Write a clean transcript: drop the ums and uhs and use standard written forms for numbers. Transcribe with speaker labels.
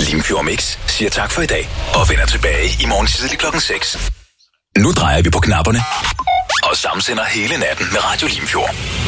Speaker 1: Limfjord Mix siger tak for i dag og vender tilbage i morgen tidlig 6:00. Nu drejer vi på knapperne og samsender hele natten med Radio Limfjord.